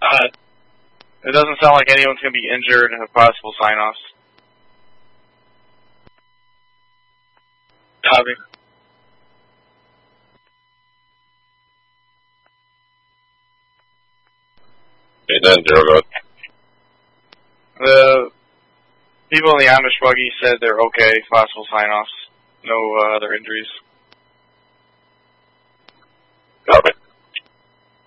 It doesn't sound like anyone's going to be injured and have possible sign-offs. Copy. Okay, then Zero goes. The people in the Amish buggy said they're okay, possible sign-offs, no other injuries.